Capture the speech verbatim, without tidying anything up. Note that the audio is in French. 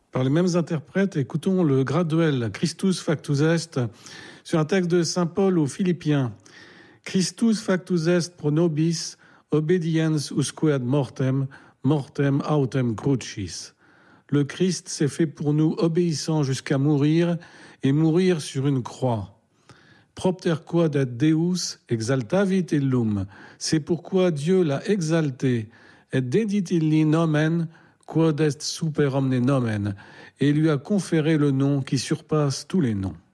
Par les mêmes interprètes, écoutons le graduel Christus factus est sur un texte de saint Paul aux Philippiens. Christus factus est pro nobis, obediens usque ad mortem, mortem autem crucis. Le Christ s'est fait pour nous obéissant jusqu'à mourir et mourir sur une croix. Propter quod et Deus exaltavit illum. C'est pourquoi Dieu l'a exalté et dedit illi nomen quod est super omne nomen, et lui a conféré le nom qui surpasse tous les noms.